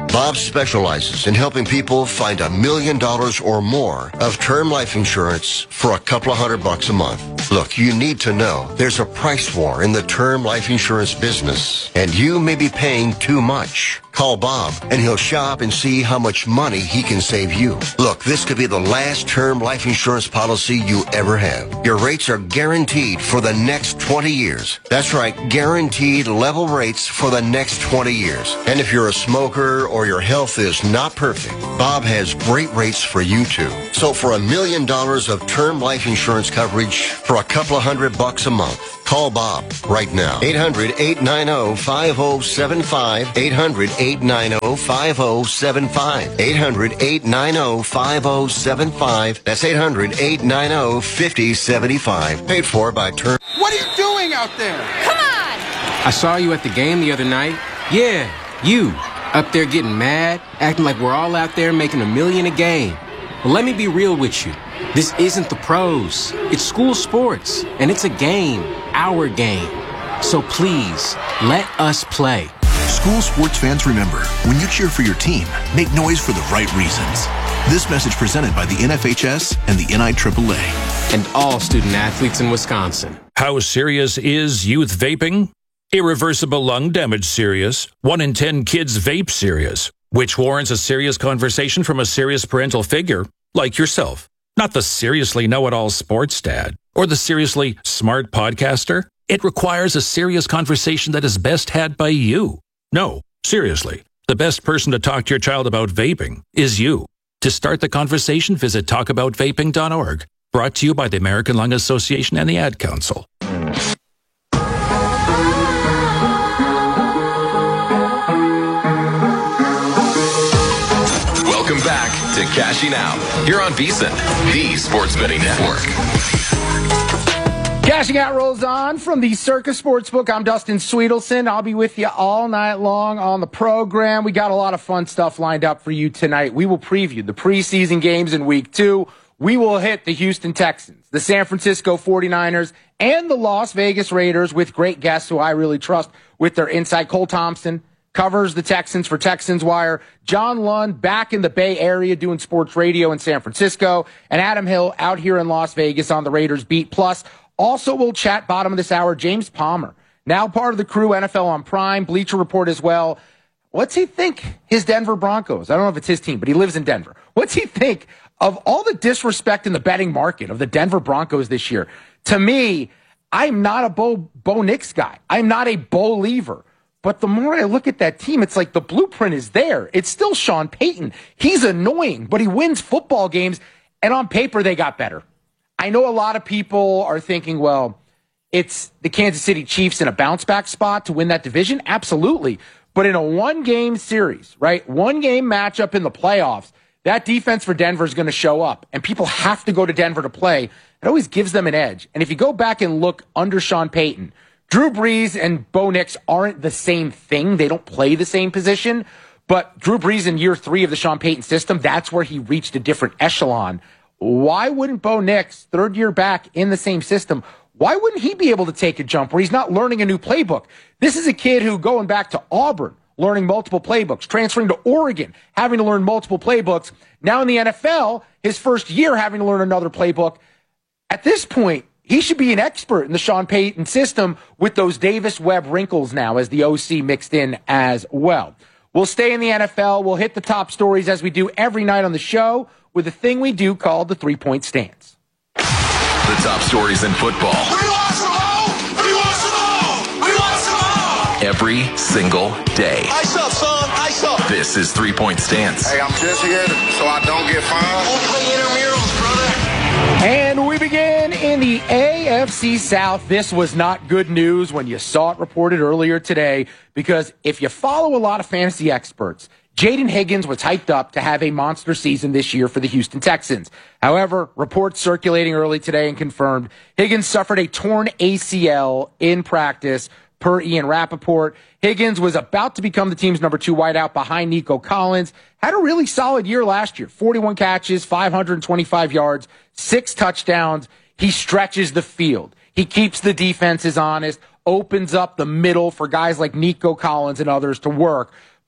Bob specializes in helping people find a million dollars or more of term life insurance for a couple of hundred bucks a month. Look, you need to know there's a price war in the term life insurance business, and you may be paying too much. Call Bob, and he'll shop and see how much money he can save you. Look, this could be the last term life insurance policy you ever have. Your rates are guaranteed for the next twenty years. That's right, guaranteed level rates for the next twenty years. And if you're a smoker or your health is not perfect, Bob has great rates for you too. So for a million dollars of term life insurance coverage for a couple of hundred bucks a month, call Bob right now. eight hundred, eight nine zero, five zero seven five. eight hundred, eight nine zero, five zero seven five. eight hundred, eight nine zero, five zero seven five. That's eight hundred, eight nine zero, five zero seven five. Paid for by Term. What are you doing out there? Come on! I saw you at the game the other night. Yeah, you. Up there getting mad, acting like we're all out there making a million a game. Well, let me be real with you. This isn't the pros. It's school sports, and it's a game, our game. So please, let us play. School sports fans, remember, when you cheer for your team, make noise for the right reasons. This message presented by the N F H S and the N I triple A. And all student athletes in Wisconsin. How serious is youth vaping? Irreversible lung damage serious. One in ten kids vape serious, which warrants a serious conversation from a serious parental figure like yourself. Not the seriously know-it-all sports dad or the seriously smart podcaster. It requires a serious conversation that is best had by you. No, seriously, the best person to talk to your child about vaping is you. To start the conversation, visit talk about vaping dot org. Brought to you by the American Lung Association and the Ad Council. Welcome back to Cashing Out here on VSiN, the Sports Betting Network. Cashing Out rolls on from the Circa Sportsbook. I'm Dustin Sweetelson. I'll be with you all night long on the program. We got a lot of fun stuff lined up for you tonight. We will preview the preseason games in week two. We will hit the Houston Texans, the San Francisco forty-niners, and the Las Vegas Raiders with great guests who I really trust with their insight. Cole Thompson covers the Texans for Texans Wire. John Lund back in the Bay Area doing sports radio in San Francisco. And Adam Hill out here in Las Vegas on the Raiders beat. Plus, also we'll chat bottom of this hour, James Palmer, now part of the crew, N F L on Prime, Bleacher Report as well. What's he think his Denver Broncos? I don't know if it's his team, but he lives in Denver. What's he think of all the disrespect in the betting market of the Denver Broncos this year? To me, I'm not a Bo, Bo Nix guy. I'm not a believer. But the more I look at that team, it's like the blueprint is there. It's still Sean Payton. He's annoying, but he wins football games. And on paper, they got better. I know a lot of people are thinking, well, it's the Kansas City Chiefs in a bounce back spot to win that division. Absolutely. But in a one game series, right? One game matchup in the playoffs, that defense for Denver is going to show up and people have to go to Denver to play. It always gives them an edge. And if you go back and look under Sean Payton, Drew Brees and Bo Nix aren't the same thing. They don't play the same position. But Drew Brees in year three of the Sean Payton system, that's where he reached a different echelon. Why wouldn't Bo Nix, third year back in the same system, why wouldn't he be able to take a jump where he's not learning a new playbook? This is a kid who, going back to Auburn, learning multiple playbooks, transferring to Oregon, having to learn multiple playbooks. Now in the N F L, his first year having to learn another playbook. At this point, he should be an expert in the Sean Payton system with those Davis Webb wrinkles now as the O C mixed in as well. We'll stay in the N F L. We'll hit the top stories as we do every night on the show with a thing we do called the three-point stance. The top stories in football. We want some more! We want some more! We want some more! Every single day. Ice up, son! Ice up! This is Three-Point Stance. Hey, I'm just here so I don't get fined. Don't play intramurals, brother! And we begin in the A F C South. This was not good news when you saw it reported earlier today, because if you follow a lot of fantasy experts, Jaden Higgins was hyped up to have a monster season this year for the Houston Texans. However, reports circulating early today and confirmed Higgins suffered a torn A C L in practice, per Ian Rappaport. Higgins was about to become the team's number two wideout behind Nico Collins. Had a really solid year last year. forty-one catches, five hundred twenty-five yards, six touchdowns. He stretches the field. He keeps the defenses honest, opens up the middle for guys like Nico Collins and others to work.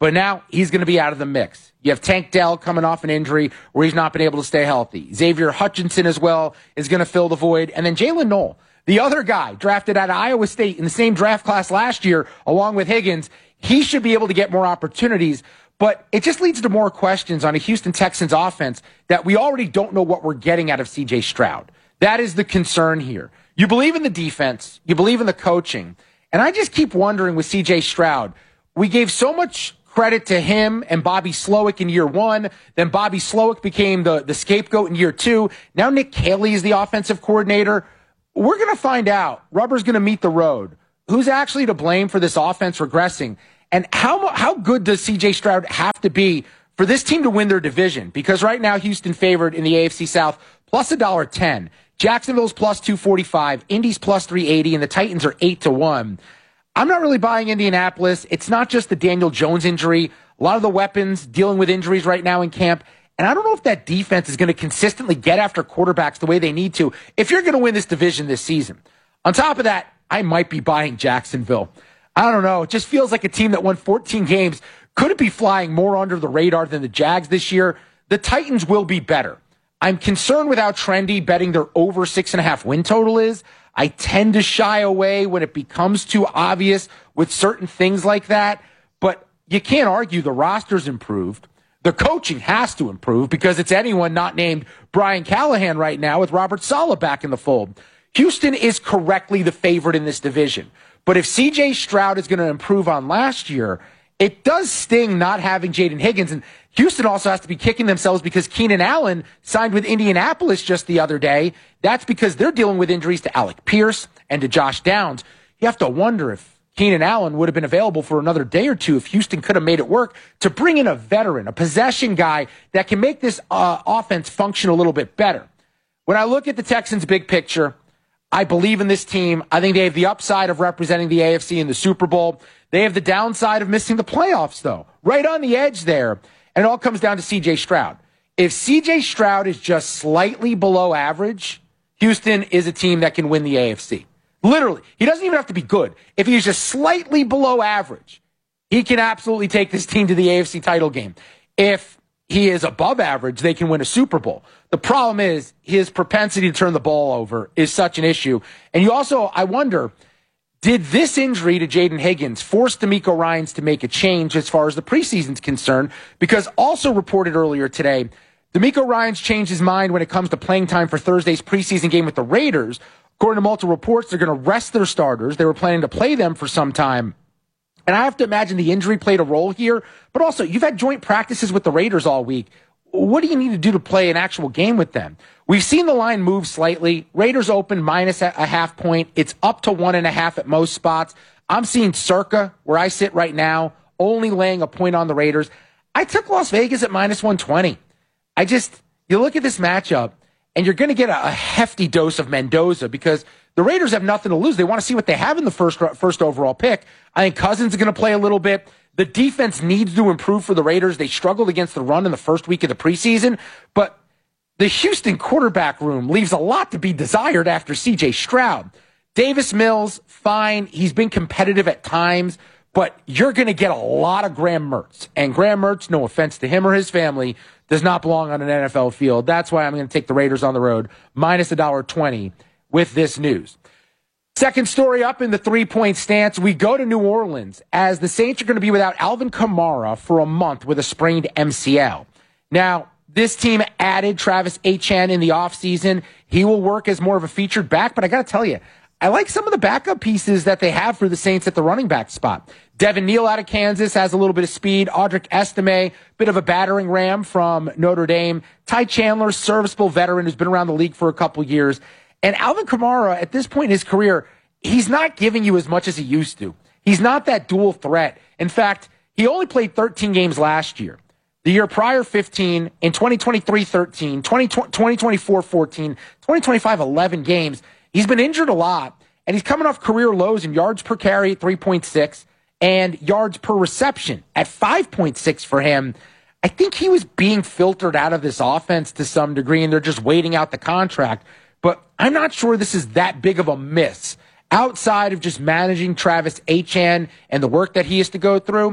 but now he's going to be out of the mix. You have Tank Dell coming off an injury where he's not been able to stay healthy. Xavier Hutchinson as well is going to fill the void. And then Jalen Knoll, the other guy drafted out of Iowa State in the same draft class last year, along with Higgins, he should be able to get more opportunities. But it just leads to more questions on a Houston Texans offense that we already don't know what we're getting out of C J Stroud. That is the concern here. You believe in the defense. You believe in the coaching. And I just keep wondering with C J Stroud, we gave so much credit to him and Bobby Slowick in year one. Then Bobby Slowick became the, the scapegoat in year two. Now Nick Caley is the offensive coordinator. We're going to find out. Rubber's going to meet the road. Who's actually to blame for this offense regressing? And how how good does C J Stroud have to be for this team to win their division? Because right now, Houston favored in the A F C South plus one dollar ten. Jacksonville's plus two forty-five. Indy's plus three eighty. And the Titans are eight to one. I'm not really buying Indianapolis. It's not just the Daniel Jones injury. A lot of the weapons dealing with injuries right now in camp. And I don't know if that defense is going to consistently get after quarterbacks the way they need to if you're going to win this division this season. On top of that, I might be buying Jacksonville. I don't know. It just feels like a team that won fourteen games. Could it be flying more under the radar than the Jags this year? The Titans will be better. I'm concerned with how trendy betting their over six and a half win total is. I tend to shy away when it becomes too obvious with certain things like that. But you can't argue the roster's improved. The coaching has to improve because it's anyone not named Brian Callahan right now with Robert Saleh back in the fold. Houston is correctly the favorite in this division. But if C J Stroud is going to improve on last year, it does sting not having Jaden Higgins. And Houston also has to be kicking themselves because Keenan Allen signed with Indianapolis just the other day. That's because they're dealing with injuries to Alec Pierce and to Josh Downs. You have to wonder if Keenan Allen would have been available for another day or two if Houston could have made it work to bring in a veteran, a possession guy that can make this uh, offense function a little bit better. When I look at the Texans' big picture, I believe in this team. I think they have the upside of representing the A F C in the Super Bowl. They have the downside of missing the playoffs, though. Right on the edge there. And it all comes down to C J Stroud. If C J Stroud is just slightly below average, Houston is a team that can win the A F C. Literally. He doesn't even have to be good. If he's just slightly below average, he can absolutely take this team to the A F C title game. If he is above average, they can win a Super Bowl. The problem is his propensity to turn the ball over is such an issue. And you also, I wonder, did this injury to Jaden Higgins force DeMeco Ryans to make a change as far as the preseason's concerned? Because also reported earlier today, DeMeco Ryans changed his mind when it comes to playing time for Thursday's preseason game with the Raiders. According to multiple reports, they're going to rest their starters. They were planning to play them for some time. And I have to imagine the injury played a role here. But also, you've had joint practices with the Raiders all week. What do you need to do to play an actual game with them? We've seen the line move slightly. Raiders open minus a half point. It's up to one and a half at most spots. I'm seeing circa, where I sit right now, only laying a point on the Raiders. I took Las Vegas at minus one twenty. I just, you look at this matchup, and you're going to get a, a hefty dose of Mendoza because the Raiders have nothing to lose. They want to see what they have in the first first overall pick. I think Cousins is going to play a little bit. The defense needs to improve for the Raiders. They struggled against the run in the first week of the preseason, but the Houston quarterback room leaves a lot to be desired after C J Stroud. Davis Mills, fine. He's been competitive at times, but you're going to get a lot of Graham Mertz. And Graham Mertz, no offense to him or his family, does not belong on an N F L field. That's why I'm going to take the Raiders on the road, minus one dollar twenty with this news. Second story up in the three-point stance, we go to New Orleans as the Saints are going to be without Alvin Kamara for a month with a sprained M C L. Now, this team added Travis Etienne in the offseason. He will work as more of a featured back, but I got to tell you, I like some of the backup pieces that they have for the Saints at the running back spot. Devin Neal out of Kansas has a little bit of speed. Audric Estime, bit of a battering ram from Notre Dame. Ty Chandler, serviceable veteran who's been around the league for a couple years. And Alvin Kamara, at this point in his career, he's not giving you as much as he used to. He's not that dual threat. In fact, he only played thirteen games last year. The year prior, fifteen. In twenty twenty-three, thirteen. twenty twenty-four, fourteen. twenty twenty-five, eleven games. He's been injured a lot, and he's coming off career lows in yards per carry at three point six and yards per reception at five point six for him. I think he was being filtered out of this offense to some degree, and they're just waiting out the contract. But I'm not sure this is that big of a miss. Outside of just managing Travis Etienne and the work that he has to go through,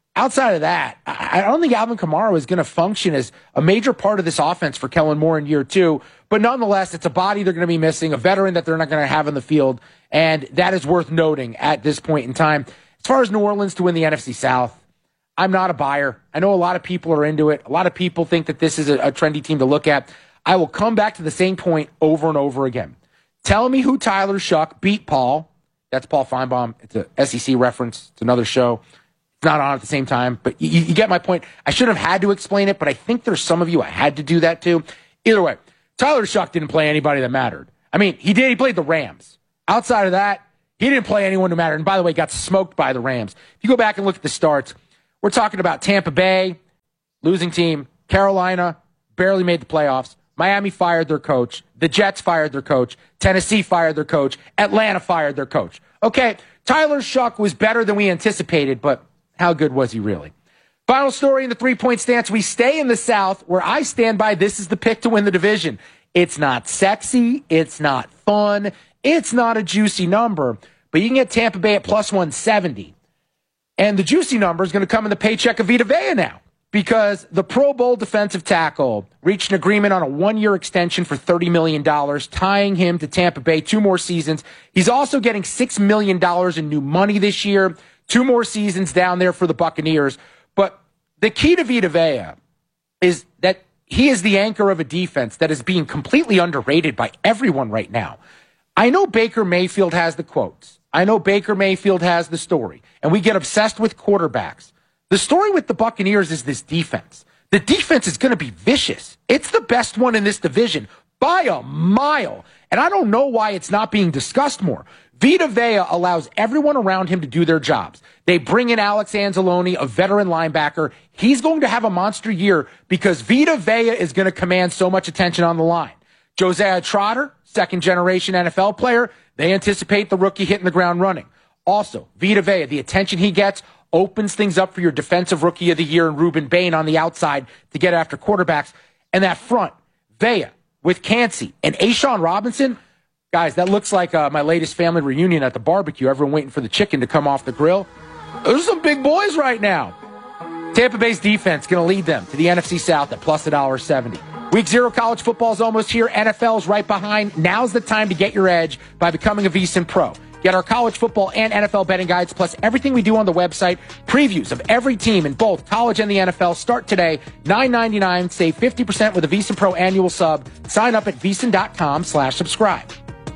outside of that, I don't think Alvin Kamara is going to function as a major part of this offense for Kellen Moore in year two. But nonetheless, it's a body they're going to be missing, a veteran that they're not going to have in the field, and that is worth noting at this point in time. As far as New Orleans to win the N F C South, I'm not a buyer. I know a lot of people are into it. A lot of people think that this is a, a trendy team to look at. I will come back to the same point over and over again. Tell me who Tyler Shuck beat Paul. That's Paul Feinbaum. It's a S E C reference. It's another show. It's not on at the same time, but you, you get my point. I shouldn't have had to explain it, but I think there's some of you I had to do that to. Either way, Tyler Shuck didn't play anybody that mattered. I mean, he did. He played the Rams. Outside of that, he didn't play anyone who mattered. And by the way, got smoked by the Rams. If you go back and look at the starts, we're talking about Tampa Bay, losing team. Carolina, barely made the playoffs. Miami fired their coach. The Jets fired their coach. Tennessee fired their coach. Atlanta fired their coach. Okay, Tyler Shuck was better than we anticipated, but how good was he really? Final story in the three-point stance. We stay in the South, where I stand by this is the pick to win the division. It's not sexy. It's not fun. It's not a juicy number, but you can get Tampa Bay at plus one seventy. And the juicy number is going to come in the paycheck of Vita Vea now, because the Pro Bowl defensive tackle reached an agreement on a one-year extension for thirty million dollars, tying him to Tampa Bay two more seasons. He's also getting six million dollars in new money this year, two more seasons down there for the Buccaneers. But the key to Vita Vea is that he is the anchor of a defense that is being completely underrated by everyone right now. I know Baker Mayfield has the quotes. I know Baker Mayfield has the story, and we get obsessed with quarterbacks. The story with the Buccaneers is this defense. The defense is going to be vicious. It's the best one in this division by a mile, and I don't know why it's not being discussed more. Vita Vea allows everyone around him to do their jobs. They bring in Alex Anzalone, a veteran linebacker. He's going to have a monster year because Vita Vea is going to command so much attention on the line. Josiah Trotter, second-generation N F L player, they anticipate the rookie hitting the ground running. Also, Vita Vea, the attention he gets opens things up for your defensive rookie of the year and Ruben Bain on the outside to get after quarterbacks. And that front, Vea with Cansey and Ashawn Robinson, guys, that looks like uh, my latest family reunion at the barbecue. Everyone waiting for the chicken to come off the grill. Those are some big boys right now. Tampa Bay's defense going to lead them to the N F C South at plus one dollar seventy. Week zero college football is almost here. N F L's right behind. Now's the time to get your edge by becoming a VSiN Pro. Get our college football and N F L betting guides, plus everything we do on the website. Previews of every team in both college and the N F L start today. nine ninety-nine. Save fifty percent with a VSiN Pro annual sub. Sign up at VSiN.com slash subscribe.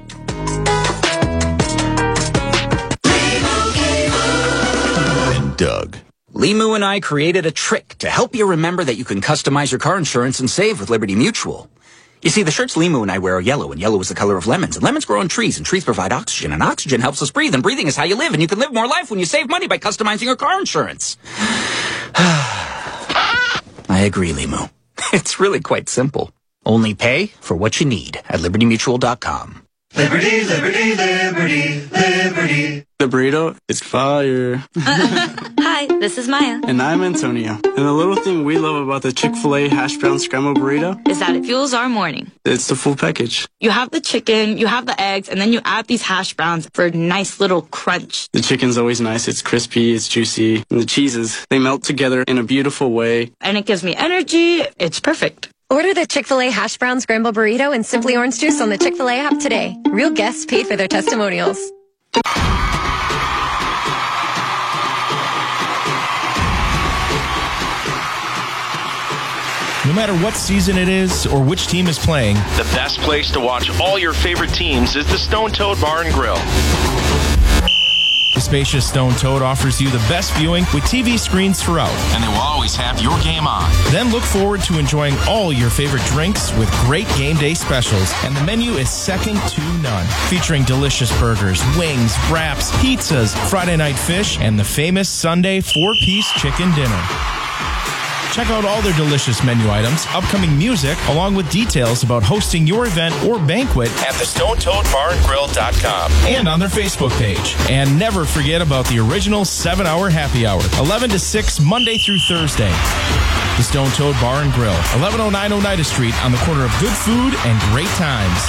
And Doug. Limu and I created a trick to help you remember that you can customize your car insurance and save with Liberty Mutual. You see, the shirts Limu and I wear are yellow, and yellow is the color of lemons. And lemons grow on trees, and trees provide oxygen, and oxygen helps us breathe, and breathing is how you live, and you can live more life when you save money by customizing your car insurance. I agree, Limu. It's really quite simple. Only pay for what you need at liberty mutual dot com. Liberty, liberty, liberty, liberty. The burrito is fire. Hi, this is Maya. And I'm Antonio. And the little thing we love about the Chick-fil-A hash brown scrambled burrito is that it fuels our morning. It's the full package. You have the chicken, you have the eggs, and then you add these hash browns for a nice little crunch. The chicken's always nice. It's crispy, it's juicy. And the cheeses, they melt together in a beautiful way. And it gives me energy. It's perfect. Order the Chick-fil-A hash brown scrambled burrito and Simply Orange Juice on the Chick-fil-A app today. Real guests pay for their testimonials. No matter what season it is or which team is playing, the best place to watch all your favorite teams is the Stone Toad Bar and Grill. The spacious Stone Toad offers you the best viewing with T V screens throughout. And they will always have your game on. Then look forward to enjoying all your favorite drinks with great game day specials. And the menu is second to none. Featuring delicious burgers, wings, wraps, pizzas, Friday night fish, and the famous Sunday four-piece chicken dinner. Check out all their delicious menu items, upcoming music, along with details about hosting your event or banquet at the stone toad bar and grill dot com and on their Facebook page. And never forget about the original seven hour happy hour, eleven to six, Monday through Thursday. The Stone Toad Bar and Grill, eleven oh nine Oneida Street, on the corner of good food and great times.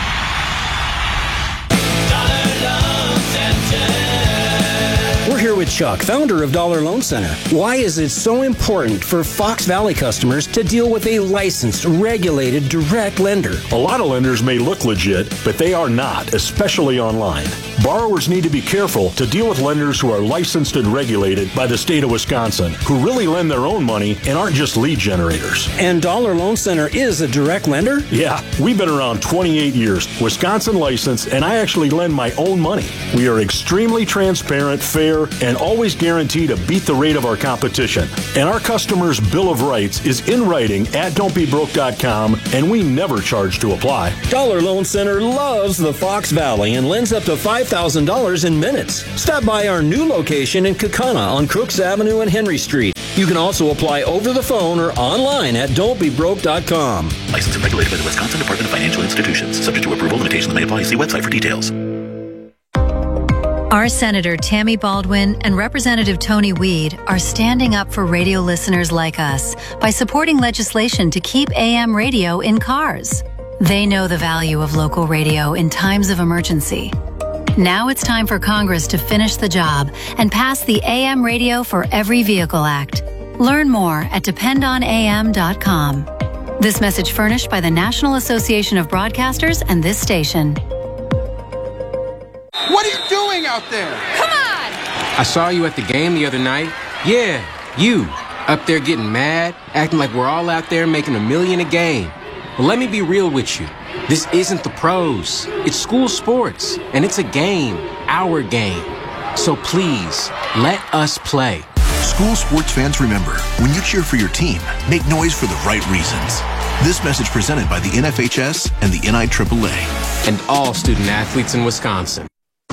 We're here with Chuck, founder of Dollar Loan Center. Why is it so important for Fox Valley customers to deal with a licensed, regulated, direct lender? A lot of lenders may look legit, but they are not, especially online. Borrowers need to be careful to deal with lenders who are licensed and regulated by the state of Wisconsin, who really lend their own money and aren't just lead generators. And Dollar Loan Center is a direct lender? Yeah, we've been around twenty-eight years, Wisconsin licensed, and I actually lend my own money. We are extremely transparent, fair, and always guarantee to beat the rate of our competition. And our customers' Bill of Rights is in writing at don't be broke dot com, and we never charge to apply. Dollar Loan Center loves the Fox Valley and lends up to five thousand dollars in minutes. Stop by our new location in Kaukauna on Crooks Avenue and Henry Street. You can also apply over the phone or online at don't be broke dot com. Licensed and regulated by the Wisconsin Department of Financial Institutions. Subject to approval, limitations may apply. See website for details. Our Senator Tammy Baldwin and Representative Tony Weed are standing up for radio listeners like us by supporting legislation to keep A M radio in cars. They know the value of local radio in times of emergency. Now it's time for Congress to finish the job and pass the A M Radio for Every Vehicle Act. Learn more at depend on A M dot com. This message furnished by the National Association of Broadcasters and this station. What are you doing out there? Come on! I saw you at the game the other night. Yeah, you. Up there getting mad, acting like we're all out there making a million a game. But let me be real with you. This isn't the pros. It's school sports, and it's a game, our game. So please, let us play. School sports fans remember, when you cheer for your team, make noise for the right reasons. This message presented by the N F H S and the N I triple A. And all student athletes in Wisconsin.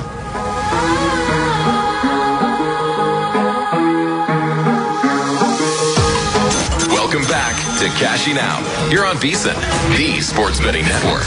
Welcome back to Cashing Out. You're on VSiN, the sports betting network.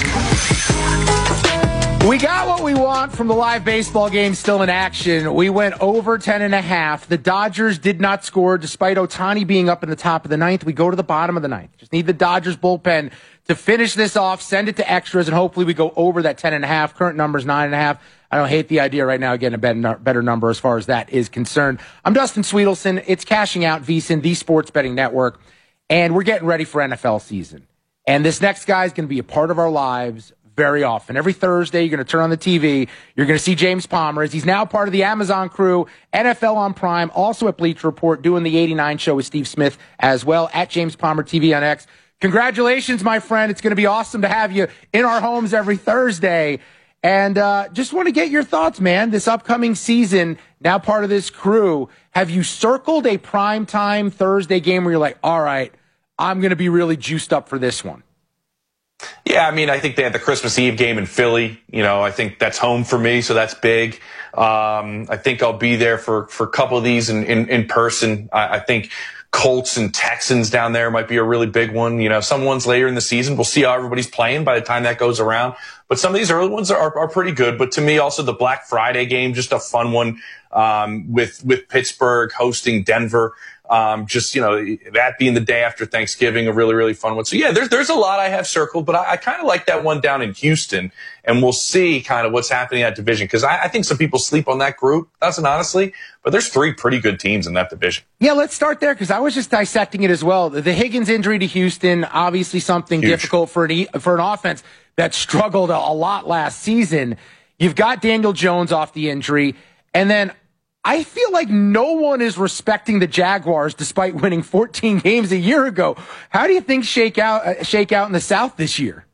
We got what we want from the live baseball game still in action. We went over ten and a half. The Dodgers did not score despite Ohtani being up in the top of the ninth. We go to the bottom of the ninth. Just need the Dodgers bullpen to finish this off, send it to extras, and hopefully we go over that ten and a half. Current number is nine and a half. I don't hate the idea right now of getting a better, better number as far as that is concerned. I'm Dustin Sweetelson. It's Cashing Out, VSiN, the sports betting network, and we're getting ready for N F L season. And this next guy is going to be a part of our lives very often. Every Thursday, you're going to turn on the T V. You're going to see James Palmer as he's now part of the Amazon crew, N F L on Prime, also at Bleacher Report, doing the eighty-nine show with Steve Smith as well, at James Palmer T V on X. Congratulations, my friend. It's going to be awesome to have you in our homes every Thursday. And uh, just want to get your thoughts, man. This upcoming season, now part of this crew, have you circled a primetime Thursday game where you're like, all right, I'm going to be really juiced up for this one? Yeah, I mean, I think they had the Christmas Eve game in Philly. You know, I think that's home for me, so that's big. Um, I think I'll be there for, for a couple of these in, in, in person. I, I think Colts and Texans down there might be a really big one. You know, some ones later in the season. We'll see how everybody's playing by the time that goes around. But some of these early ones are, are pretty good. But to me, also the Black Friday game, just a fun one um, with with Pittsburgh hosting Denver. Um, just, you know, that being the day after Thanksgiving, a really, really fun one. So, yeah, there's, there's a lot I have circled, but I, I kind of like that one down in Houston, and we'll see kind of what's happening in that division, because I, I think some people sleep on that group, doesn't honestly, but there's three pretty good teams in that division. Yeah, let's start there, because I was just dissecting it as well. The Higgins injury to Houston, obviously something Huge. difficult for an, for an offense that struggled a, a lot last season. You've got Daniel Jones off the injury, and then I feel like no one is respecting the Jaguars despite winning fourteen games a year ago. How do you think shake out, uh, shake out in the South this year?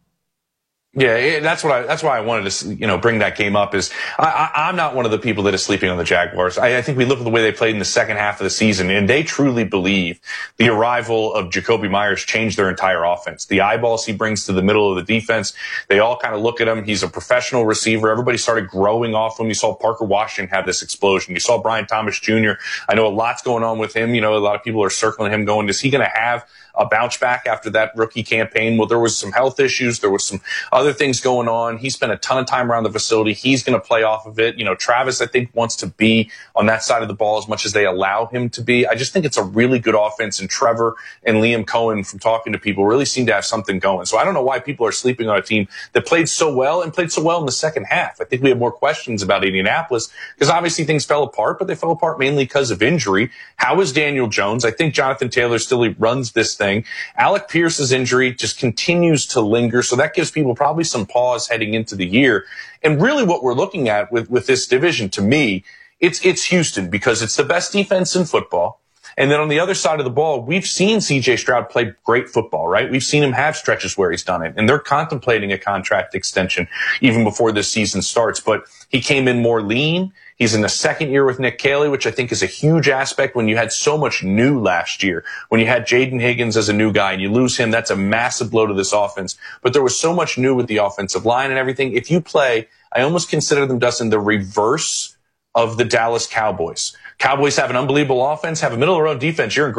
Yeah, that's what I, that's why I wanted to, you know, bring that game up is I, I, I'm not one of the people that is sleeping on the Jaguars. I, I think we look at the way they played in the second half of the season, and they truly believe the arrival of Jacoby Myers changed their entire offense. The eyeballs he brings to the middle of the defense, they all kind of look at him. He's a professional receiver. Everybody started growing off him. You saw Parker Washington have this explosion. You saw Brian Thomas Junior I know a lot's going on with him. You know, a lot of people are circling him going, is he going to have a bounce back after that rookie campaign? Well, there was some health issues. There was some other other things going on. He spent a ton of time around the facility. He's going to play off of it. You know, Travis, I think, wants to be on that side of the ball as much as they allow him to be. I just think it's a really good offense, and Trevor and Liam Cohen, from talking to people, really seem to have something going. So I don't know why people are sleeping on a team that played so well and played so well in the second half. I think we have more questions about Indianapolis because obviously things fell apart, but they fell apart mainly because of injury. How is Daniel Jones? I think Jonathan Taylor still runs this thing. Alec Pierce's injury just continues to linger, so that gives people probably some pause heading into the year. And really what we're looking at with, with this division, to me, it's it's Houston, because it's the best defense in football. And then on the other side of the ball, we've seen C J Stroud play great football, right? We've seen him have stretches where he's done it, and they're contemplating a contract extension even before this season starts. But he came in more lean. He's in the second year with Nick Caley, which I think is a huge aspect when you had so much new last year. When you had Jaden Higgins as a new guy and you lose him, that's a massive blow to this offense. But there was so much new with the offensive line and everything. If you play, I almost consider them, Dustin, the reverse of the Dallas Cowboys. Cowboys have an unbelievable offense, have a middle-of-the-road defense. You're in great